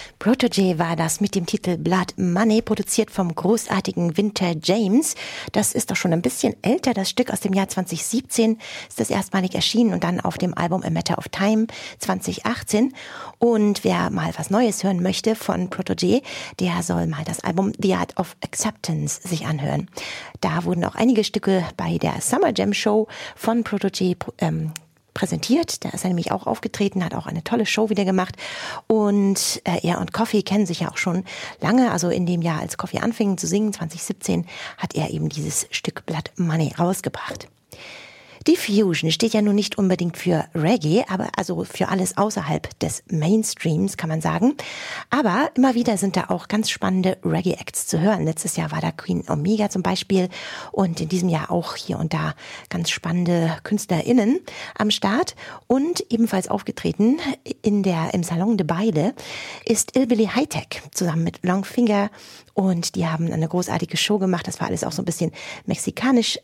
Protoje war das mit dem Titel Blood Money, produziert vom großartigen Winter James. Das ist doch schon ein bisschen älter. Das Stück aus dem Jahr 2017 ist das erstmalig erschienen und dann auf dem Album A Matter of Time 2018. Und wer mal was Neues hören möchte von Protoje, der soll mal das Album The Art of Acceptance sich anhören. Da wurden auch einige Stücke bei der Summer Jam Show von Protoje präsentiert. Da ist er nämlich auch aufgetreten, hat auch eine tolle Show wieder gemacht. Und er und Coffee kennen sich ja auch schon lange. Also in dem Jahr, als Coffee anfing zu singen, 2017, hat er eben dieses Stück Blood Money rausgebracht. Diffusion steht ja nun nicht unbedingt für Reggae, aber also für alles außerhalb des Mainstreams, kann man sagen. Aber immer wieder sind da auch ganz spannende Reggae-Acts zu hören. Letztes Jahr war da Queen Omega zum Beispiel und in diesem Jahr auch hier und da ganz spannende KünstlerInnen am Start. Und ebenfalls aufgetreten im Salon de Baile ist Hillbilly High-Tech zusammen mit Longfinger. Und die haben eine großartige Show gemacht. Das war alles auch so ein bisschen mexikanisch